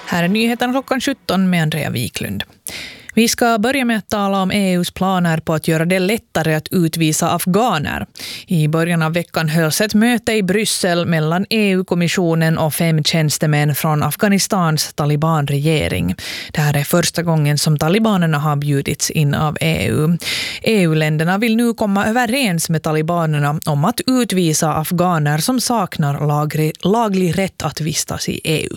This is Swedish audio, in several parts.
Här är nyheten klockan 17 med Andrea Wiklund. Vi ska börja med att tala om EUs planer på att göra det lättare att utvisa afghaner. I början av veckan hölls ett möte i Bryssel mellan EU-kommissionen och 5 tjänstemän från Afghanistans talibanregering. Det här är första gången som talibanerna har bjudits in av EU. EU-länderna vill nu komma överens med talibanerna om att utvisa afghaner som saknar laglig rätt att vistas i EU.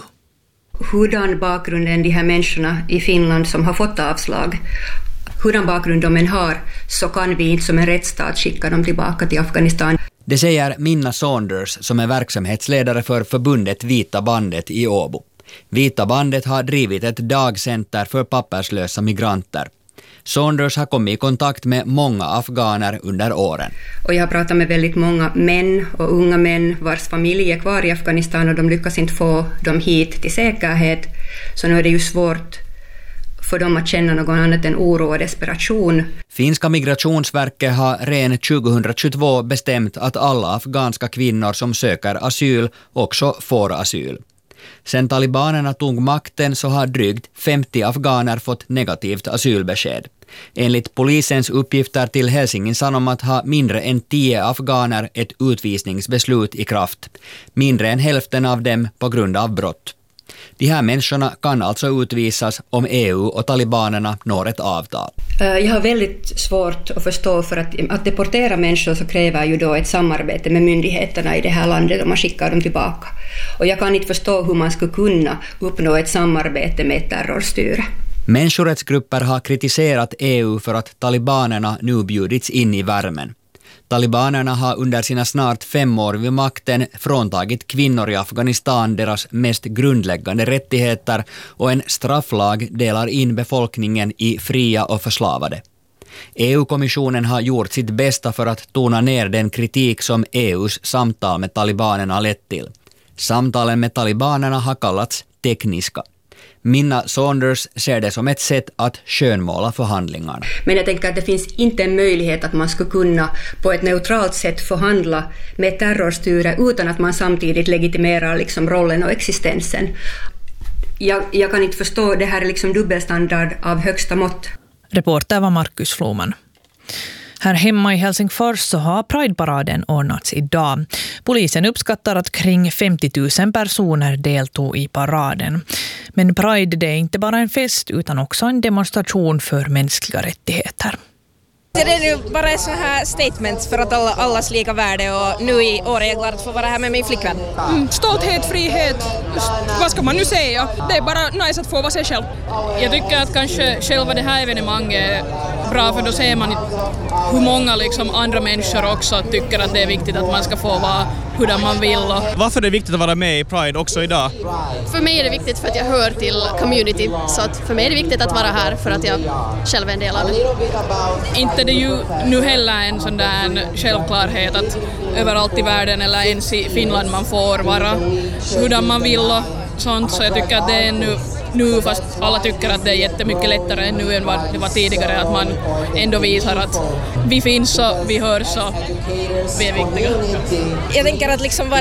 Hurdan bakgrunden de här människorna i Finland som har fått avslag, hurdan bakgrund de än har, så kan vi inte som en rättsstat skicka dem tillbaka till Afghanistan. Det säger Minna Saunders som är verksamhetsledare för förbundet Vita bandet i Åbo. Vita bandet har drivit ett dagcenter för papperslösa migranter. Saunders har kommit i kontakt med många afghaner under åren. Och jag har pratat med väldigt många män och unga män vars familj är kvar i Afghanistan och de lyckas inte få dem hit till säkerhet. Så nu är det ju svårt för dem att känna någon annat än oro och desperation. Finska migrationsverket har redan 2022 bestämt att alla afghanska kvinnor som söker asyl också får asyl. Sen talibanerna tog makten så har drygt 50 afghaner fått negativt asylbesked. Enligt polisens uppgifter till Helsingin Sanomat har mindre än 10 afghaner ett utvisningsbeslut i kraft. Mindre än hälften av dem på grund av brott. De här människorna kan alltså utvisas om EU och talibanerna når ett avtal. Jag har väldigt svårt att förstå, för att deportera människor så kräver ju då ett samarbete med myndigheterna i det här landet om man skickar dem tillbaka. Och jag kan inte förstå hur man skulle kunna uppnå ett samarbete med ett terrorstyre. Människorättsgrupper har kritiserat EU för att talibanerna nu bjudits in i värmen. Talibanerna har under sina snart 5 år vid makten fråntagit kvinnor i Afghanistan deras mest grundläggande rättigheter och en strafflag delar in befolkningen i fria och förslavade. EU-kommissionen har gjort sitt bästa för att tona ner den kritik som EUs samtal med talibanerna lett till. Samtalen med talibanerna har kallats tekniska. Minna Saunders ser det som ett sätt att skönmåla förhandlingarna. Men jag tänker att det finns inte en möjlighet att man skulle kunna på ett neutralt sätt förhandla med terrorstyre utan att man samtidigt legitimerar liksom rollen och existensen. Jag kan inte förstå, det här är liksom dubbelstandard av högsta mått. Reporter var Markus Floman. Här hemma i Helsingfors så har Pride-paraden ordnats idag. Polisen uppskattar att kring 50 000 personer deltog i paraden. Men Pride, det är inte bara en fest utan också en demonstration för mänskliga rättigheter. Det är nu bara ett sån här statement för att allas lika värde, och nu i år är jag glad att få vara här med min flickvän. Stolthet, frihet, vad ska man nu säga? Det är bara nice att få vara sig själv. Jag tycker att kanske själva det här evenemanget är bra, för då ser man hur många liksom andra människor också tycker att det är viktigt att man ska få vara hur man vill. Varför är det viktigt att vara med i Pride också idag? För mig är det viktigt för att jag hör till community, så att för mig är det viktigt att vara här för att jag själv är en del av det. Inte det ju nu heller en sån där självklarhet att överallt i världen eller ens i Finland man får vara hur man vill och sånt, så jag tycker att det är nu fast alla tycker att det är jättemycket lättare än nu än vad det var tidigare, att man ändå visar att vi finns och vi hörs och vi är viktiga. Jag tänker att liksom